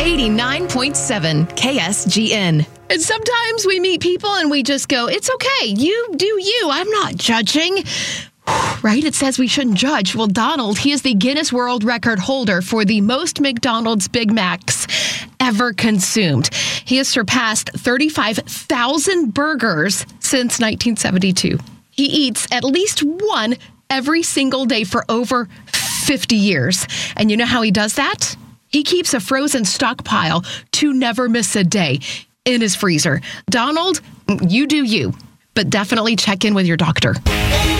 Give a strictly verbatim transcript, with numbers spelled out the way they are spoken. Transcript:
eighty-nine point seven K S G N. And sometimes we meet people and we just go, it's okay. You do you. I'm not judging. Right? It says we shouldn't judge. Well, Donald, he is the Guinness World Record holder for the most McDonald's Big Macs ever consumed. He has surpassed thirty-five thousand burgers since nineteen seventy-two. He eats at least one every single day for over fifty years. And you know how he does that? He keeps a frozen stockpile to never miss a day in his freezer. Donald, you do you, but definitely check in with your doctor.